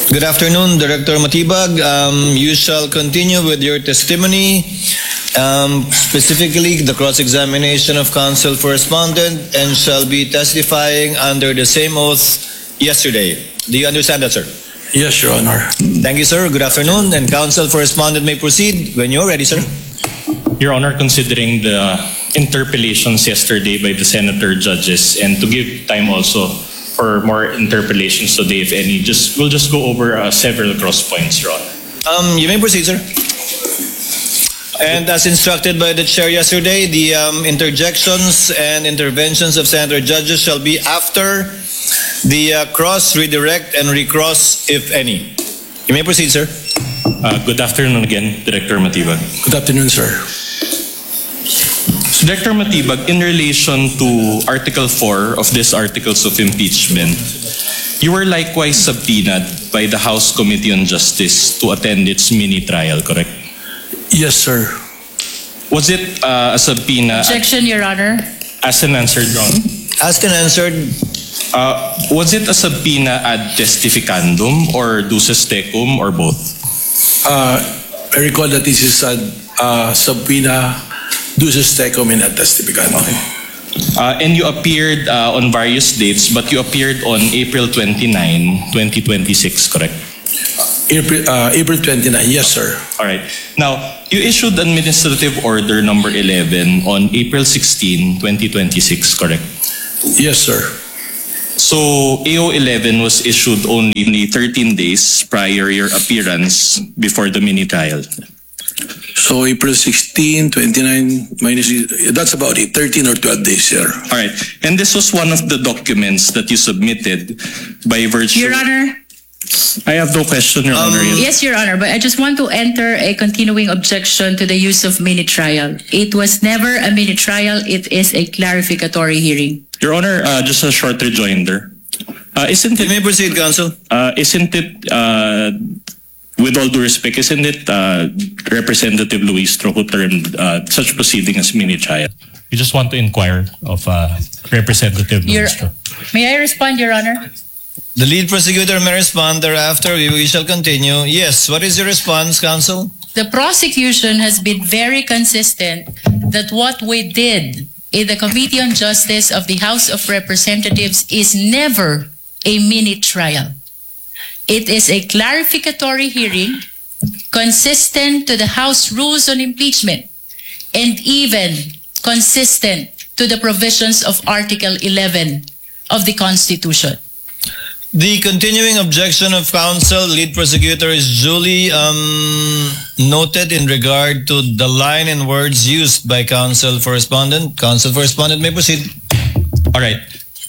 Good afternoon, Director Matibag. You shall continue with your testimony, specifically the cross-examination of counsel for respondent, and shall be testifying under the same oath yesterday. Do you understand that, sir? Yes, Your Honor. Thank you, sir. Good afternoon, and counsel for respondent may proceed when you're ready, sir. Your Honor, considering the interpellations yesterday by the senator judges and to give time also for more interpellations today, if any, we'll just go over several cross points, Your Honor. You may proceed, sir. And as instructed by the chair yesterday, the interjections and interventions of senator judges shall be after the cross, redirect, and recross, if any. You may proceed, sir. Good afternoon again, Director Matibag. Good afternoon, sir. So, Director Matibag, in relation to Article 4 of this Articles of Impeachment, you were likewise subpoenaed by the House Committee on Justice to attend its mini-trial, correct? Yes, sir. Was it a subpoena? Objection, Your Honor. Asked and answered, Your Honor. Asked and answered. Was it a subpoena ad testificandum or duces tecum or both? I recall that this is a subpoena duces tecum in ad testificandum. And you appeared on various dates, but you appeared on April 29, 2026, correct? April 29, yes, sir. All right. Now, you issued Administrative Order number 11 on April 16, 2026, correct? Yes, sir. So, AO 11 was issued only 13 days prior your appearance before the mini-trial. So April 16, 29, minus, that's about it, 13 or 12 days, sir. All right. And this was one of the documents that you submitted by virtue... Your Honor. I have no question, Your Honor. Yes, Your Honor, but I just want to enter a continuing objection to the use of mini-trial. It was never a mini-trial. It is a clarificatory hearing. Your Honor, just a short rejoinder. Isn't You it... may proceed, counsel. Isn't it... with all due respect, isn't it Representative Luistro who termed such proceeding as mini-trial? We just want to inquire of Representative Luistro. May I respond, Your Honor? The lead prosecutor may respond thereafter. We shall continue. Yes, what is your response, counsel? The prosecution has been very consistent that what we did in the Committee on Justice of the House of Representatives is never a mini-trial. It is a clarificatory hearing consistent to the House rules on impeachment and even consistent to the provisions of Article 11 of the Constitution. The continuing objection of counsel, lead prosecutor, is duly noted in regard to the line and words used by counsel for respondent. Counsel for respondent may proceed. All right.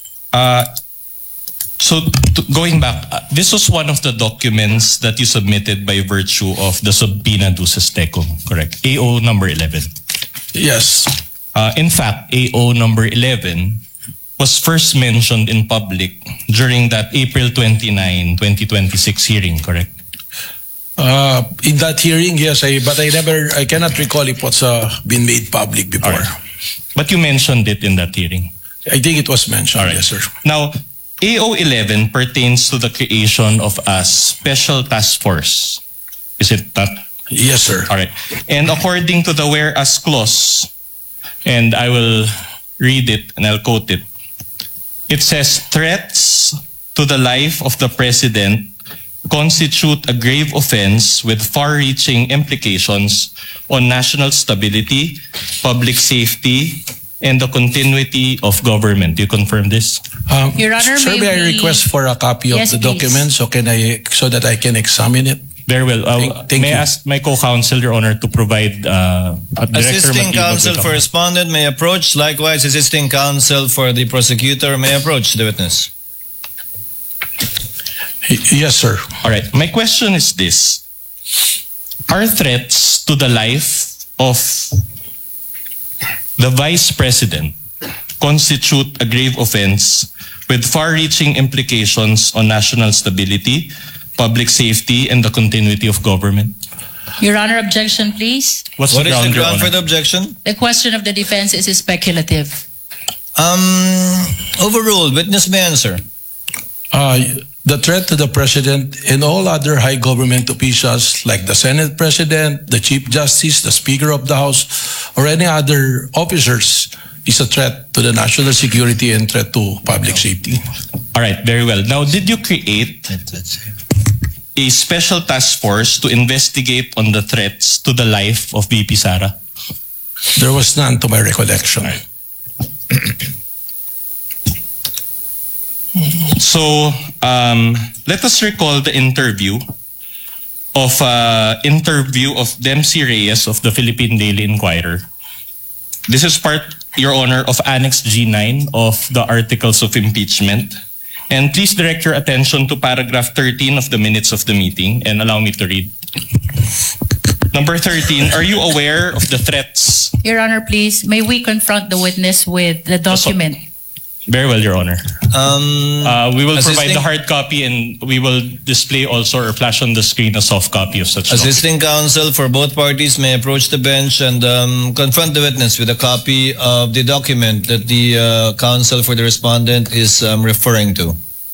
So going back, this was one of the documents that you submitted by virtue of the subpoena duces tecum, correct? AO number 11. Yes. In fact, AO number 11 was first mentioned in public during that April 29, 2026 hearing, correct? In that hearing, yes, but I cannot recall if what's been made public before. Right. But you mentioned it in that hearing. I think it was mentioned, Right. yes, sir. Now, AO 11 pertains to the creation of a special task force. Is it not? Yes, sir. All right. And according to the whereas clause, and I will read it and I'll quote it. It says, threats to the life of the president constitute a grave offense with far-reaching implications on national stability, public safety, and the continuity of government. Do you confirm this? Your Honor, sir, may may I we- request for a copy of Yes, the please. document so that I can examine it? Very well. Thank may you. I ask my co-counsel, Your Honor, to provide Director Assisting Matibag counsel with a- for respondent may approach. Likewise, assisting counsel for the prosecutor may approach the witness. Yes, sir. All right. My question is this. Are threats to the life of the Vice President constitute a grave offense with far-reaching implications on national stability, public safety, and the continuity of government? Your Honor, objection, please. What's What the is ground, the Your ground for Honor? the objection? The question of the defense is speculative. Overruled. Witness may answer. The threat to the President and all other high government officials like the Senate President, the Chief Justice, the Speaker of the House, or any other officers is a threat to the national security and threat to public safety. All right, very well. Now, did you create a special task force to investigate on the threats to the life of VP Sara? There was none to my recollection. So, let us recall the interview of Dempsey Reyes of the Philippine Daily Inquirer. This is part, Your Honor, of Annex G9 of the Articles of Impeachment. And please direct your attention to paragraph 13 of the minutes of the meeting and allow me to read. Number 13, are you aware of the threats? Your Honor, please, may we confront the witness with the document? Very well, Your Honor. We will provide Assisting- the hard copy and we will display also or flash on the screen a soft copy of such document. Assisting counsel for both parties may approach the bench and confront the witness with a copy of the document that the counsel for the respondent is referring to.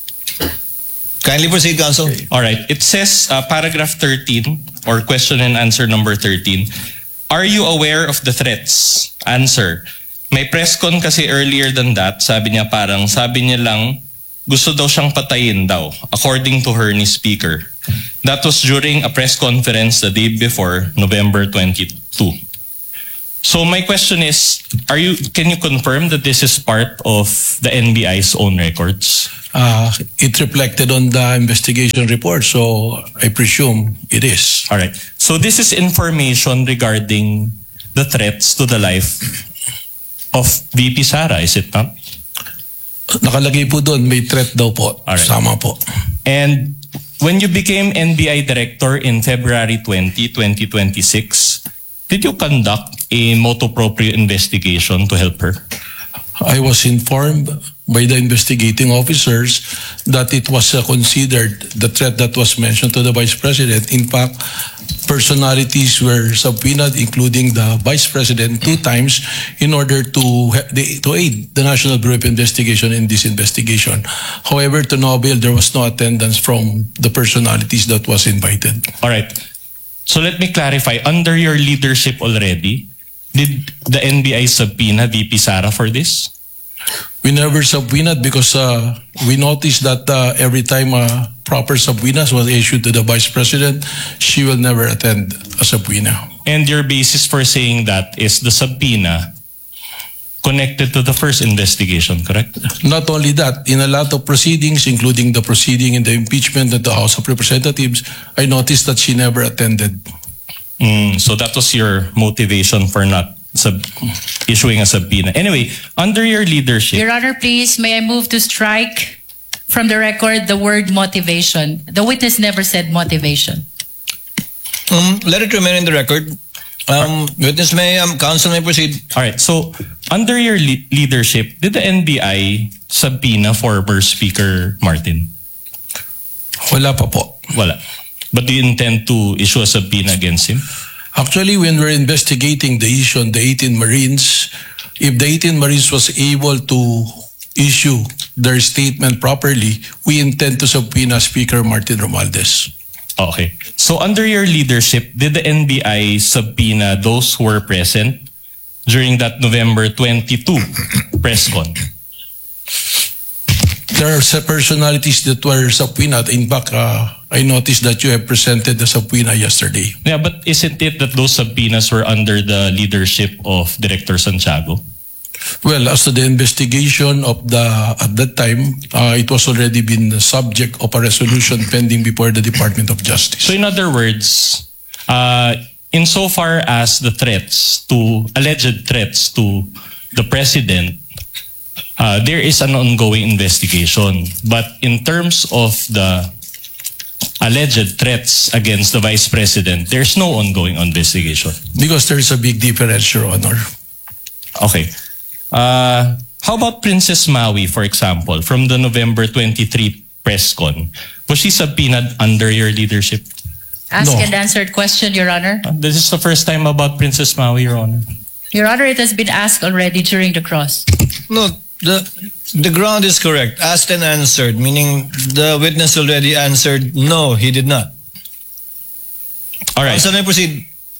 Kindly proceed, counsel. All right. It says paragraph 13 or question and answer number 13. Are you aware of the threats? Answer. May press con kasi earlier than that. Sabi niya lang gusto daw siyang patayin daw according to her ni speaker. That was during a press conference the day before, November 22. So my question is, can you confirm that this is part of the NBI's own records? It reflected on the investigation report, so I presume it is. All right. So this is information regarding the threats to the life of VP Sara, is it not? Nakalagay po doon, may threat daw po. Alright. Sama po. And when you became NBI director in February 2026, did you conduct a motu proprio investigation to help her? I was informed by the investigating officers that it was considered the threat that was mentioned to the Vice President. In fact, personalities were subpoenaed, including the Vice President, 2 times in order to aid the National Bureau of Investigation in this investigation. However, to no avail, there was no attendance from the personalities that was invited. All right. So let me clarify. Under your leadership already, did the NBI subpoena VP Sara for this? We never subpoenaed because we noticed that every time proper subpoenas was issued to the Vice President, she will never attend a subpoena. And your basis for saying that is the subpoena connected to the first investigation, correct? Not only that, in a lot of proceedings, including the proceeding in the impeachment at the House of Representatives, I noticed that she never attended. So that was your motivation for not issuing a subpoena. Anyway, under your leadership, Your Honor, please, may I move to strike from the record the word motivation? The witness never said motivation. Let it remain in the record. Witness may, counsel may proceed. all right. So under your leadership, did the NBI subpoena former Speaker Martin? Wala pa po. Wala. But do you intend to issue a subpoena against him? Actually, when we're investigating the issue on the 18 Marines, if the 18 Marines was able to issue their statement properly, we intend to subpoena Speaker Martin Romualdez. Okay. So under your leadership, did the NBI subpoena those who were present during that November 22 press con? There are some personalities that were subpoenaed. In fact, I noticed that you have presented the subpoena yesterday. Yeah, but isn't it that those subpoenas were under the leadership of Director Santiago? Well, as to the investigation of at that time, it was already been the subject of a resolution pending before the Department of Justice. So in other words, insofar as the alleged threats to the President, there is an ongoing investigation. But in terms of the alleged threats against the Vice President, there's no ongoing investigation. Because there is a big difference, Your Honor. Okay. How about Princess Maui, for example, from the November 23 press con? Was she subpoenaed under your leadership? Ask No. and answered question, Your Honor. This is the first time about Princess Maui, Your Honor. Your Honor, it has been asked already during the cross. No, The ground is correct. Asked and answered, meaning the witness already answered, no, he did not. All right. So, proceed.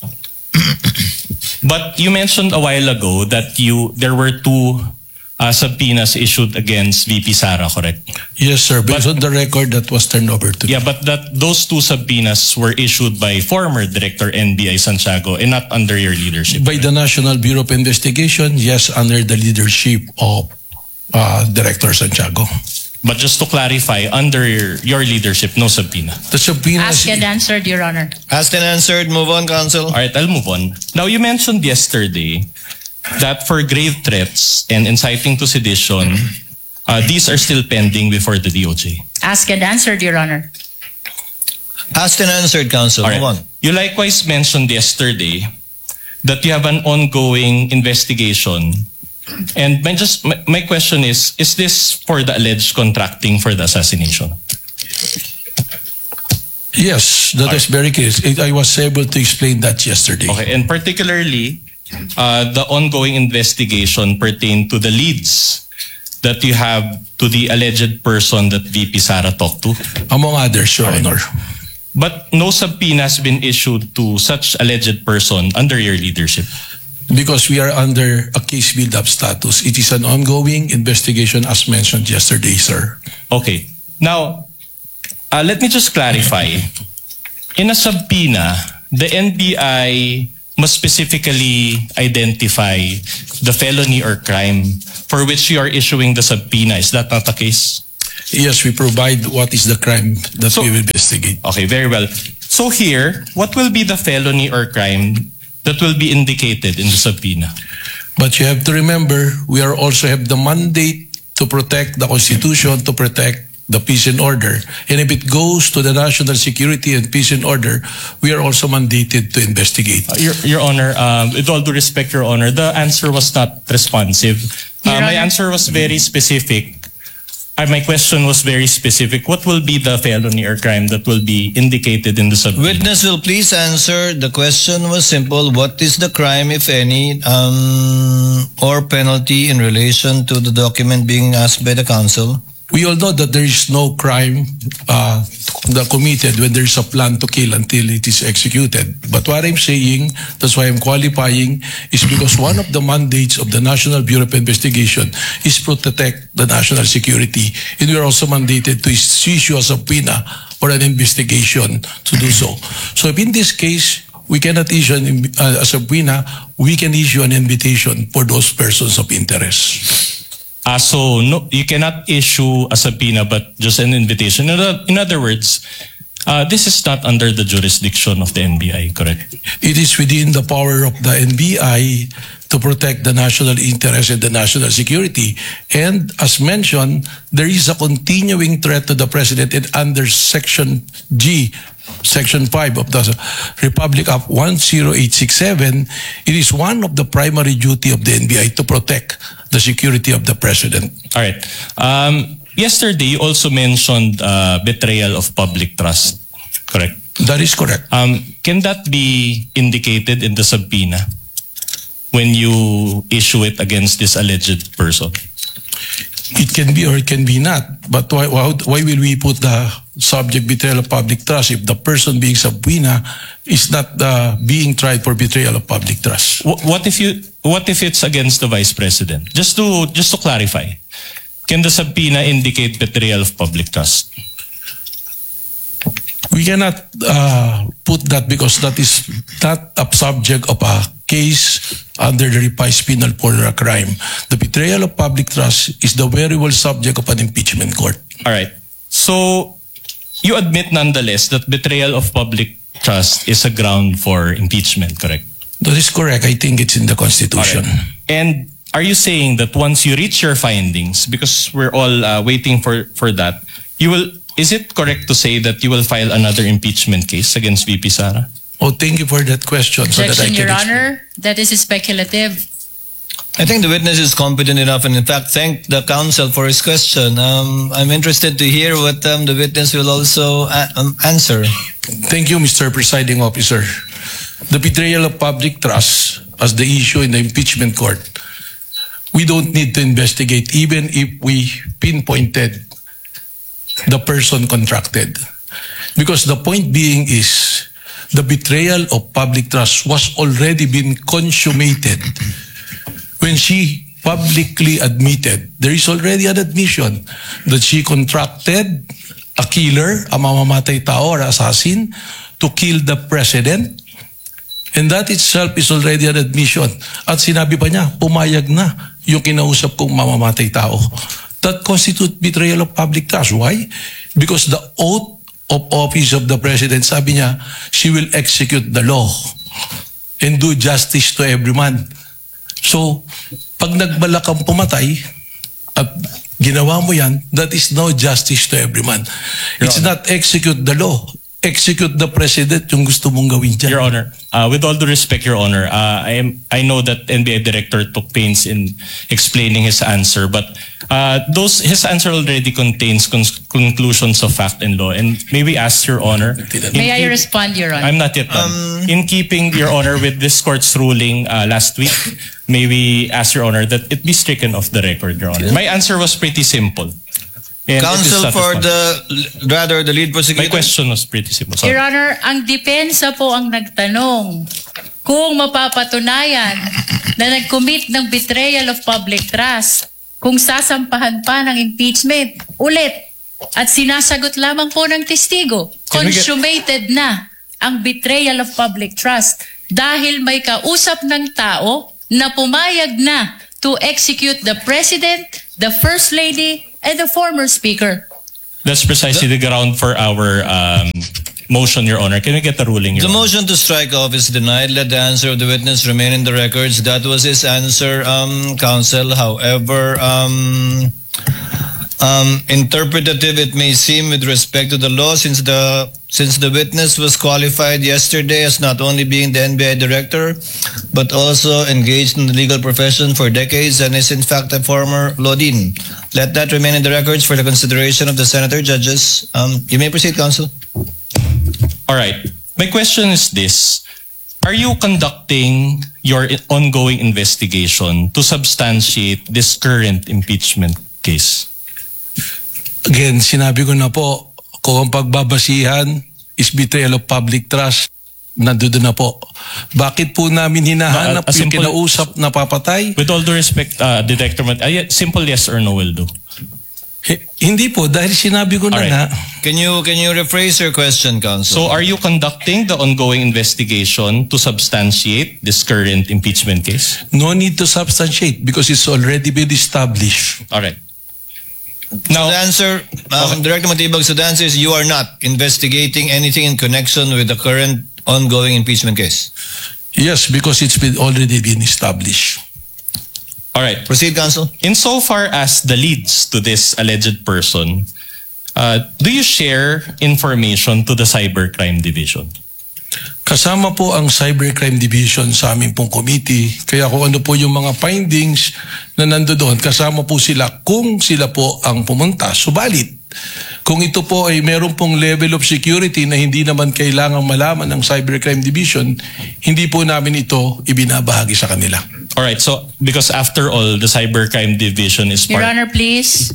But you mentioned a while ago that there were two subpoenas issued against VP Sara, correct? Yes, sir. Based on the record that was turned over to Yeah, but those two subpoenas were issued by former Director NBI Santiago and not under your leadership. by the National Bureau of Investigation, yes, under the leadership of Director Santiago. But just to clarify, under your leadership, no subpoena. The subpoena Asked and answered, Your Honor. Asked and answered. Move on, counsel. All right, I'll move on. Now, you mentioned yesterday that for grave threats and inciting to sedition, these are still pending before the DOJ. Asked and answered, Your Honor. Asked and answered, counsel. All Move right. on. You likewise mentioned yesterday that you have an ongoing investigation. And my question is this for the alleged contracting for the assassination? Yes, that is very clear. I was able to explain that yesterday. Okay, and particularly, the ongoing investigation pertain to the leads that you have to the alleged person that VP Sara talked to. Among others, Your Honor. But no subpoena has been issued to such alleged person under your leadership. Because we are under a case build-up status. It is an ongoing investigation as mentioned yesterday, sir. Okay. Now, let me just clarify. In a subpoena, the NBI must specifically identify the felony or crime for which you are issuing the subpoena. Is that not the case? Yes, we provide what is the crime that we will investigate. Okay, very well. So here, what will be the felony or crime that will be indicated in the subpoena? But you have to remember, we are also have the mandate to protect the Constitution, to protect the peace and order. And if it goes to the national security and peace and order, we are also mandated to investigate. Your Honor, with all due respect, Your Honor, the answer was not responsive. Your My Honor. answer was very specific. My question was very specific. What will be the felony or crime that will be indicated in the subpoena? Witness will please answer. The question was simple. What is the crime, if any, or penalty in relation to the document being asked by the counsel? We all know that there is no crime that committed when there is a plan to kill until it is executed. But what I'm saying, that's why I'm qualifying, is because one of the mandates of the National Bureau of Investigation is to protect the national security. And we are also mandated to issue a subpoena or an investigation to do so. So if in this case, we cannot issue a subpoena, we can issue an invitation for those persons of interest. So no, you cannot issue a subpoena, but just an invitation. In other words, this is not under the jurisdiction of the NBI, correct? It is within the power of the NBI to protect the national interest and the national security. And as mentioned, there is a continuing threat to the President, and under Section G, Section 5 of the Republic Act 10867, it is one of the primary duty of the NBI to protect the security of the President. All right. Yesterday, you also mentioned betrayal of public trust, correct? That is correct. Can that be indicated in the subpoena when you issue it against this alleged person? It can be or it can be not. But why will we put the subject betrayal of public trust if the person being subpoena is not being tried for betrayal of public trust? What if it's against the Vice President? Just to clarify, can the subpoena indicate betrayal of public trust? We cannot put that because that is not a subject of a case under the revised penal code or a crime. The betrayal of public trust is the very well subject of an impeachment court. All right. So you admit nonetheless that betrayal of public trust is a ground for impeachment, correct? That is correct. I think it's in the Constitution. All right. And are you saying that once you reach your findings, because we're all waiting for that, you will? Is it correct to say that you will file another impeachment case against VP Sara? Oh, thank you for that question. So that I Objection, can Your explain. Honor. That is speculative. I think the witness is competent enough, and in fact, thank the counsel for his question. I'm interested to hear what the witness will also answer. Thank you, Mr. Presiding Officer. The betrayal of public trust as the issue in the impeachment court. we don't need to investigate even if we pinpointed the person contracted. Because the point being is the betrayal of public trust was already been consummated when she publicly admitted, there is already an admission that she contracted a killer, a mamamatay tao or assassin to kill the president. And that itself is already an admission. At sinabi pa niya, pumayag na yung kinausap kong mamamatay tao. That constitutes betrayal of public trust. Why? Because the oath of office of the president, sabi niya, she will execute the law and do justice to every man. So, pag nagbalak kang pumatay at ginawa mo yan, that is no justice to every man. It's not execute the law. Execute the president yung gusto mong gawin dyan. Your Honor, with all due respect, Your Honor, I know that NBI Director took pains in explaining his answer, but his answer already contains conclusions of fact and law. And may we ask Your Honor? May I respond, Your Honor? I'm not yet done. In keeping, Your Honor, with this court's ruling last week, may we ask Your Honor that it be stricken off the record, Your Honor? My answer was pretty simple. And Counsel for the lead prosecutor. My question was pretty simple. Sorry. Your Honor, ang depensa po ang nagtanong kung mapapatunayan na nag-commit ng betrayal of public trust, kung sasampahan pa ng impeachment ulit. At sinasagot lamang po ng testigo, consummated na ang betrayal of public trust dahil may kausap ng tao na pumayag na to execute the President, the First Lady, and the former Speaker. That's precisely the ground for our motion, Your Honor. Can we get the ruling, Your The Honor? motion to strike off is denied. Let the answer of the witness remain in the records. That was his answer, counsel. However, interpretative it may seem with respect to the law, since the witness was qualified yesterday as not only being the NBI director, but also engaged in the legal profession for decades and is in fact a former law dean. Let that remain in the records for the consideration of the senator judges. You may proceed, counsel. All right. My question is this. Are you conducting your ongoing investigation to substantiate this current impeachment case? Again, sinabi ko na po, kung ang pagbabasihan is betrayal of public trust, nandoon na po. Bakit po namin hinahanap A yung simple- kinausap na papatay? With all due respect, Detector, simple yes or no will do. Hindi po, dahil sinabi ko na Alright. nga. Can you rephrase your question, counsel? So are you conducting the ongoing investigation to substantiate this current impeachment case? No need to substantiate because it's already been established. All right. Now, Now, the answer, Director Matibag, so the answer is you are not investigating anything in connection with the current ongoing impeachment case. Yes, because it's already been established. all right. Proceed, counsel. Insofar as the leads to this alleged person, do you share information to the Cybercrime Division? Kasama po ang Cybercrime Division sa aming pong committee. Kaya kung ano po yung mga findings na nandoon, kasama po sila kung sila po ang pumunta. Subalit, kung ito po ay meron pong level of security na hindi naman kailangang malaman ng Cybercrime Division, hindi po namin ito ibinabahagi sa kanila. All right. So because after all, the Cybercrime Division is Your part. Honor, please.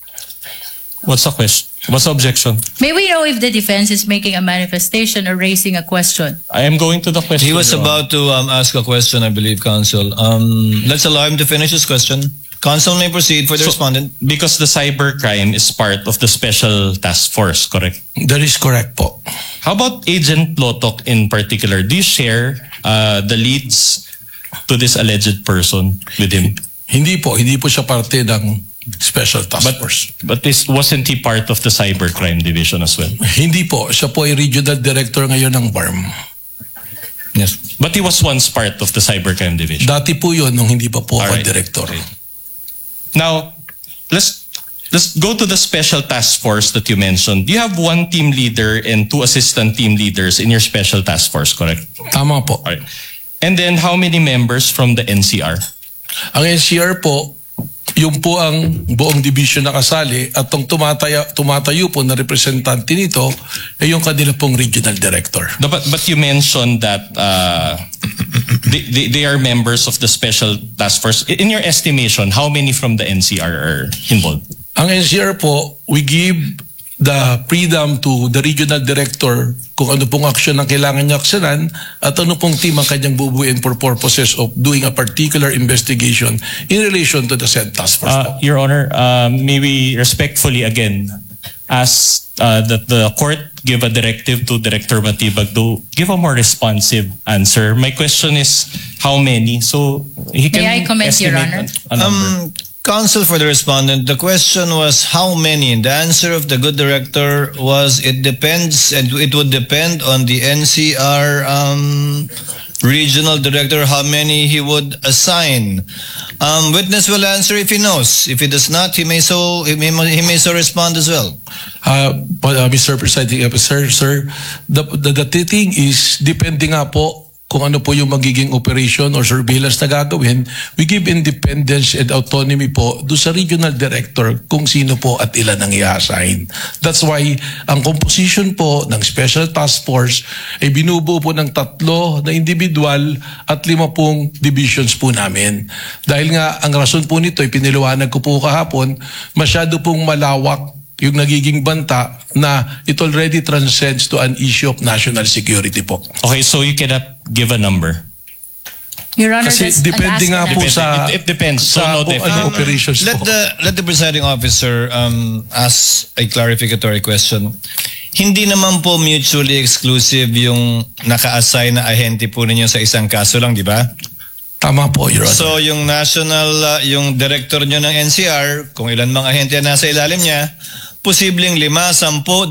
What's the question? What's the objection? May we know if the defense is making a manifestation or raising a question? I am going to the question. He was Your Honor. about to ask a question, I believe, counsel. Let's allow him to finish his question. Counsel may proceed for the So- respondent. Because the cybercrime is part of the special task force, correct? That is correct po. How about Agent Lotok in particular? Do you share the leads to this alleged person with him? Hindi po siya parte ng Special Task Force. But wasn't he part of the cybercrime division as well? Hindi po, siya po ay regional director ngayon ng BARM. Yes. But he was once part of the cybercrime division. Dati po yun nung hindi pa po ako Alright. director. Okay. Now, let's go to the special task force that you mentioned. You have one team leader and two assistant team leaders in your special task force, correct? Tama po. All right. And then how many members from the NCR? Ang NCR po, Yung po ang buong division na kasali at ang tumatayo po na representante nito ay yung kanila pong regional director. No, but you mentioned that they are members of the special task force. In your estimation, how many from the NCR are involved? Ang NCR po, we give the freedom to the regional director kung ano pong aksyon ang kailangan niya aksyonan at ano pong team ang kanyang bubuin for purposes of doing a particular investigation in relation to the said task force po. Your Honor, may we respectfully again ask that the court give a directive to Director Matibag to give a more responsive answer. My question is how many? So he can May I comment, Your estimate Honor? a number. Counsel for the respondent, the question was how many? The answer of the good director was it depends, and it would depend on the NCR regional director how many he would assign. Witness will answer if he knows. If he does not, he may so respond as well. Mr. Presiding Officer, sir, the thing is, depending nga po kung ano po yung magiging operation or surveillance na gagawin, we give independence and autonomy po do sa regional director kung sino po at ilan ang i-assign. That's why ang composition po ng Special Task Force ay binubuo po ng 3 na individual at 5 pong divisions po namin. Dahil nga ang rason po nito ay piniliwanag ko po kahapon, masyado pong malawak yung nagiging banta na it already transcends to an issue of national security po. Okay, so you cannot give a number. Your Honor, Kasi that's an depende nga po Depende. sa It depends. So sa no kung ano definite. operations Let po. the presiding officer ask a clarificatory question. Hindi naman po mutually exclusive yung naka-assign na ahente po ninyo sa isang kaso lang, di ba? Tama po, Your Honor. So yung national, yung director nyo ng NCR, kung ilan mga ahente na nasa ilalim niya, posibleng 5, 10, 20,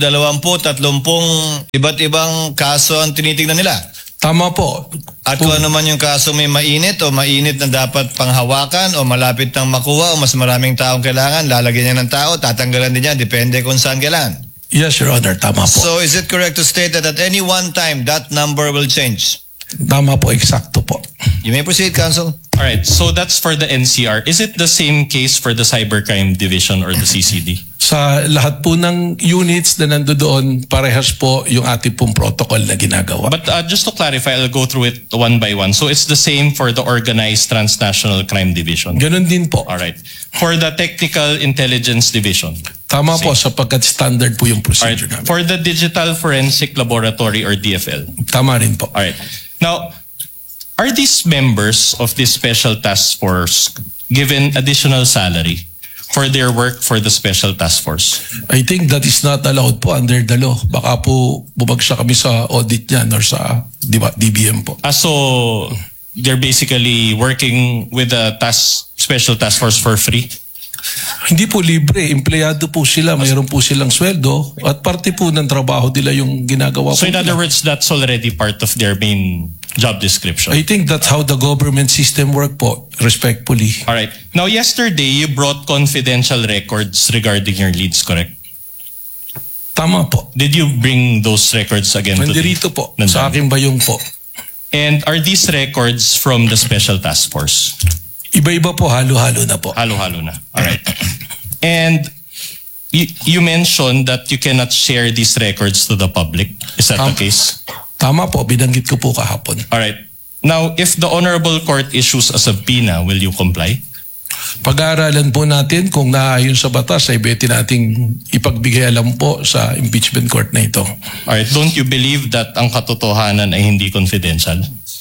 30 iba't ibang kaso ang tinitingnan nila. Tama po. At kung ano man yung kaso may mainit o mainit na dapat panghawakan o malapit nang makuha o mas maraming taong kailangan, lalagyan niya ng tao, tatanggalan din niya, depende kung saan kailangan. Yes, Your Honor. Tama po. So is it correct to state that at any one time, that number will change? Tama po. Eksakto po. You may proceed, Counsel. All right, so that's for the NCR. Is it the same case for the Cybercrime Division or the CCD? Sa lahat po ng units na nandoon, parehas po yung ating pong protocol na ginagawa. But just to clarify, I'll go through it one by one. So it's the same for the Organized Transnational Crime Division. Ganon din po. All right. For the Technical Intelligence Division. Tama po sapagkat standard po yung All right. procedure namin. For the Digital Forensic Laboratory or DFL. Tama rin po. All right. Now, are these members of this special task force given additional salary for their work for the special task force? I think that is not allowed po under the law. Baka po bumagsak kami sa audit niyan or sa DBM po. So they're basically working with the special task force for free? Hindi po libre. Empleyado po sila. Mayroon po silang sweldo at parte po ng trabaho nila yung ginagawa So po in nila. other words, that's already part of their main job description. I think that's how the government system work po, respectfully. All right. Now, yesterday, you brought confidential records regarding your leads, correct? Tama po. Did you bring those records again Nandirito po. Nandun. Sa aking bayong po. And are these records from the special task force? Iba-iba po, halo-halo na po. Halo-halo na. All right. And you mentioned that you cannot share these records to the public. Is that the case? Tama po, binanggit ko po kahapon. All right. Now, if the Honorable Court issues a subpoena, will you comply? Pag-aaralan po natin kung naayon sa batas ay beti nating ipagbigay alam po sa impeachment court na ito. All right. Don't you believe that ang katotohanan ay hindi confidential?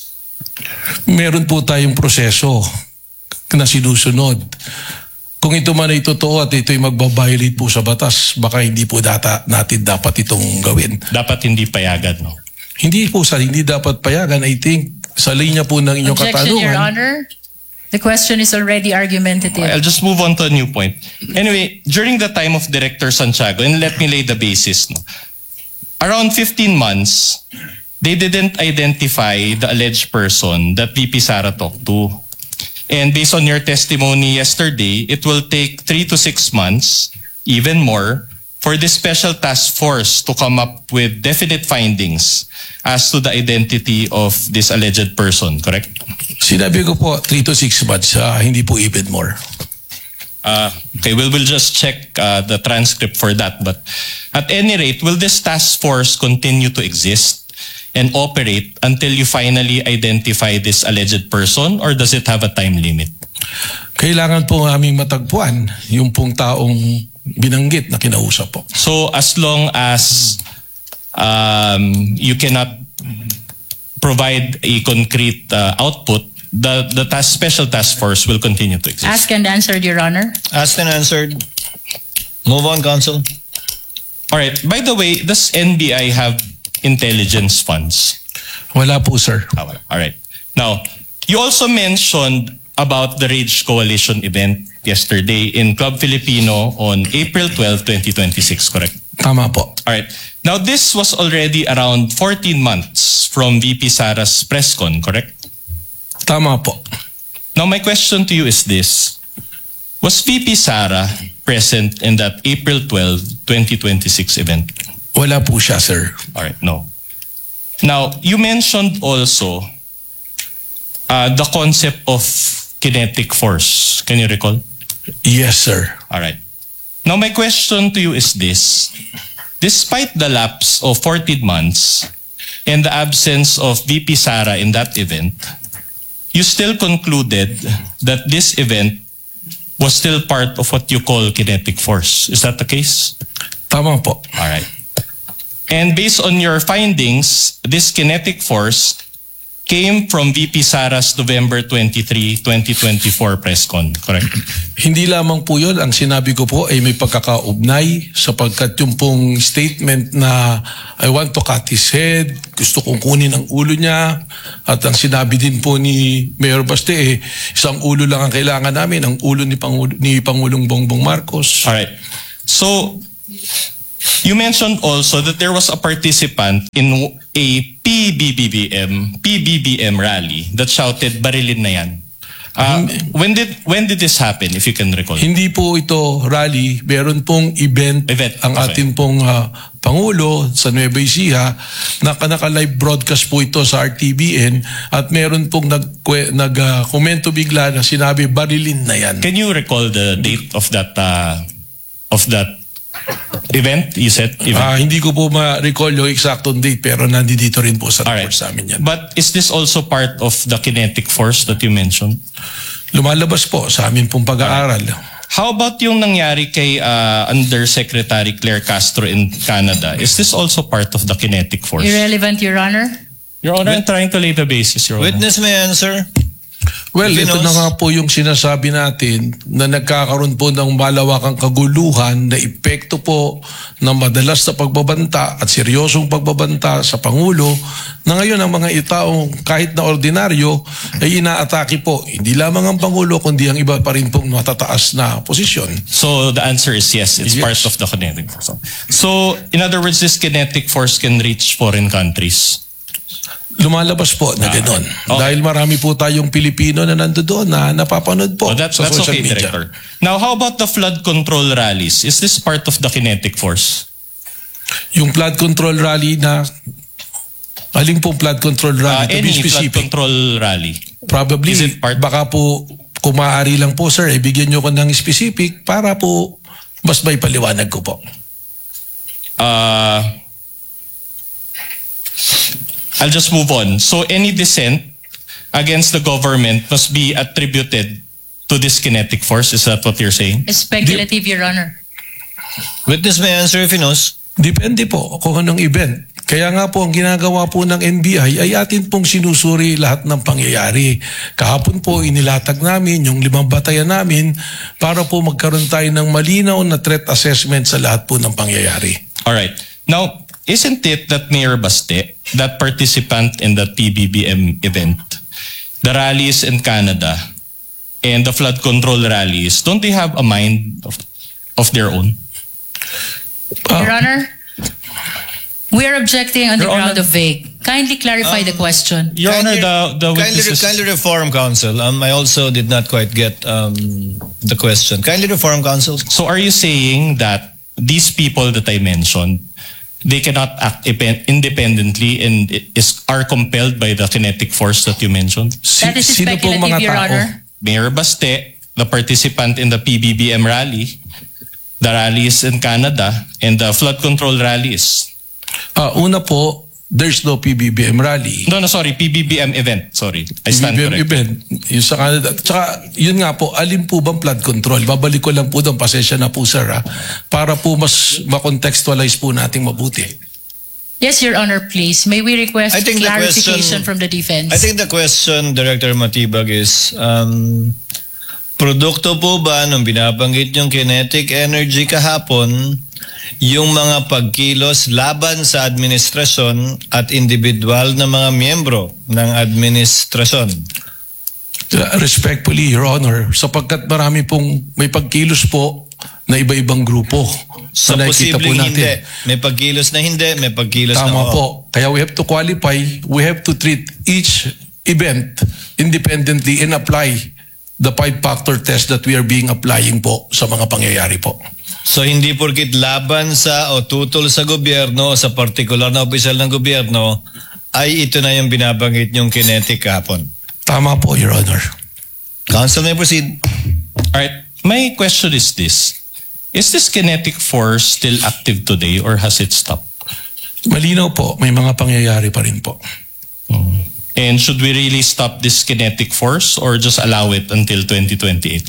Meron po tayong proseso na sinusunod. Kung ito man ay totoo at ito ay magbabiolate po sa batas, baka hindi po natin dapat itong gawin. Dapat hindi payagan, no? Hindi po hindi dapat payagan. I think sa linya po ng inyong Objection, Your katanungan. Honor. The question is already argumentative. I'll just move on to a new point. Anyway, during the time of Director Santiago, and let me lay the basis, no? Around 15 months, they didn't identify the alleged person that VP Sara talked to. And based on your testimony yesterday, it will take 3 to 6 months, even more, for this special task force to come up with definite findings as to the identity of this alleged person, correct? Sinabi ko po 3 to 6 months, hindi po even more. Okay, we'll just check the transcript for that. But at any rate, will this task force continue to exist and operate until you finally identify this alleged person, or does it have a time limit? Kailangan po aming matagpuan yung pong taong binanggit na kinausap po. So as long as you cannot provide a concrete output, the special task force will continue to exist. Asked and answered, Your Honor. Asked and answered. Move on, Counsel. All right. By the way, does NBI have intelligence funds? Wala po, sir. All right. Now, you also mentioned about the Rage Coalition event yesterday in Club Filipino on April 12, 2026, correct? Tama po. All right. Now, this was already around 14 months from VP Sara's press con, correct? Tama po. Now, my question to you is this. Was VP Sara present in that April 12, 2026 event? Wala po siya, sir. All right, no. Now, you mentioned also the concept of kinetic force. Can you recall? Yes, sir. All right. Now, my question to you is this. Despite the lapse of 14 months and the absence of VP Sara in that event, you still concluded that this event was still part of what you call kinetic force. Is that the case? Tama po. All right. And based on your findings, this kinetic force came from VP Sara's November 23, 2024 press con, correct? Hindi lamang po yun. Ang sinabi ko po ay may pagkakaugnay sapagkat yung pong statement na I want to cut his head, gusto kong kunin ang ulo niya, at ang sinabi din po ni Mayor Baste, isang ulo lang ang kailangan namin, ang ulo ni Pangulong Bongbong Marcos. All right. So, you mentioned also that there was a participant in a PBBM rally that shouted, "Barilin na yan." When did this happen, if you can recall? Hindi po ito rally, meron pong event ang okay. ating pong Pangulo sa Nueva Ecija na naka-live broadcast po ito sa RTBN at meron pong nag-komento bigla na sinabi, barilin na yan. Can you recall the date of that event? You said event? Hindi ko po ma-recall yung exact date pero nandito rin po sa All report right. sa amin yan. But is this also part of the kinetic force that you mentioned? Lumalabas po sa amin pong pag-aaral. How about yung nangyari kay Undersecretary Claire Castro in Canada? Is this also part of the kinetic force? Irrelevant, Your Honor. Your Honor, I'm trying to lay the basis, Your Honor. Witness may answer. Well, ito Pinos. na nga po yung sinasabi natin na nagkakaroon po ng malawakang kaguluhan na epekto po ng madalas na pagbabanta at seryosong pagbabanta sa Pangulo na ngayon ang mga itaong kahit na ordinaryo ay inaatake po. Hindi lamang ang Pangulo kundi ang iba pa rin pong matataas na posisyon. So the answer is yes, it's Yes. part of the kinetic force. So in other words, this kinetic force can reach foreign countries. Lumalabas po na gano'n. Okay. Dahil marami po tayong Pilipino na nandoon na napapanood po That's sa social okay, media. Director. Now, how about the flood control rallies? Is this part of the kinetic force? Yung flood control rally na aling pong flood control rally to be Any flood specific. control rally? Probably, Is it part- baka po kung maaari lang po sir, ibigyan nyo ko ng specific para po mas may paliwanag ko po. I'll just move on. So any dissent against the government must be attributed to this kinetic force. Is that what you're saying? Speculative, Your Honor. Witness may answer if he knows. Depende po kung anong event. Kaya nga po ang ginagawa po ng NBI ay atin pong sinusuri lahat ng pangyayari. Kahapon po inilatag namin yung 5 batayan namin para po magkaroon tayo ng malinaw na threat assessment sa lahat po ng pangyayari. All right. Now, isn't it that Mayor Baste, that participant in the PBBM event, the rallies in Canada, and the flood control rallies, don't they have a mind of their own? Your Honor, we are objecting on the Your ground Honor. of vague. Kindly clarify the question. Your Honor, the witnesses... Kindly reform, counsel. I also did not quite get the question. Kindly reform, counsel. So are you saying that these people that I mentioned, they cannot act independently and are compelled by the kinetic force that you mentioned? That is Sino pong speculative, mga Your tao? Honor. Mayor Baste, the participant in the PBBM rally, the rallies in Canada, and the flood control rallies. Una po, there's no PBBM rally. No, sorry, PBBM event. Sorry, I stand PBBM corrected. event, yung sa Canada. Tsaka, yun nga po, alin po bang flood control? Babalik ko lang po doon, pasensya na po sir, para po mas makontextualize po nating mabuti. Yes, Your Honor, please. May we request I think the clarification question- from the defense? I think the question, Director Matibag, is produkto po ba nung binabanggit yung kinetic energy kahapon yung mga pagkilos laban sa administrasyon at individual na mga miyembro ng administrasyon? Respectfully, Your Honor, sapagkat marami pong may pagkilos po na iba-ibang grupo. So na nakikita po posibleng hindi. natin. May pagkilos na hindi, may pagkilos na Tama oo. po. Kaya we have to qualify, we have to treat each event independently and apply the 5-factor test that we are being applying po sa mga pangyayari po. So hindi porkit laban sa o tutol sa gobyerno o sa partikular na opisyal ng gobyerno ay ito na yung binabanggit yung kinetic kahapon. Tama po, Your Honor. Counsel may proceed. Alright, my question is this. Is this kinetic force still active today or has it stopped? Malinaw po, may mga pangyayari pa rin po. And should we really stop this kinetic force or just allow it until 2028?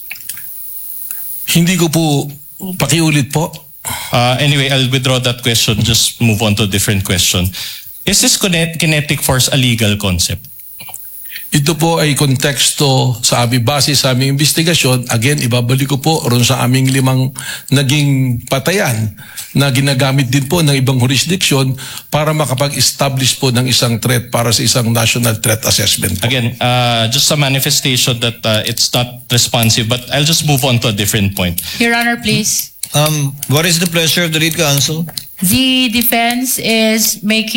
Hindi ko po, pakiulit po. Anyway, I'll withdraw that question. Just move on to a different question. Is this kinetic force a legal concept? Ito po ay konteksto sa aming base sa aming investigasyon. Again, ibabalik ko po ron sa aming 5 naging patayan na ginagamit din po ng ibang jurisdiction para makapag-establish po ng isang threat para sa isang national threat assessment po. Again, just a manifestation that it's not responsive, but I'll just move on to a different point. Your Honor, please. What is the pleasure of the lead counsel? The defense is making